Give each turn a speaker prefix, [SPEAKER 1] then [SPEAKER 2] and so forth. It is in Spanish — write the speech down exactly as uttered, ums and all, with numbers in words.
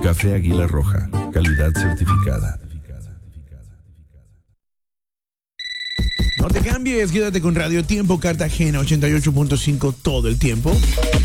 [SPEAKER 1] Café Águila Roja, calidad certificada.
[SPEAKER 2] No te cambies, quédate con Radio Tiempo Cartagena ochenta y ocho punto cinco todo el tiempo.